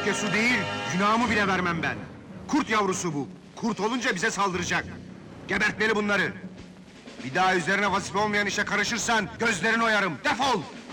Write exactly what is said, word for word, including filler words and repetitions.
Sirke su değil, günahımı bile vermem ben. Kurt yavrusu bu. Kurt olunca bize saldıracak. Gebertmeli bunları. Bir daha üzerine vazife olmayan işe karışırsan gözlerini oyarım. Defol!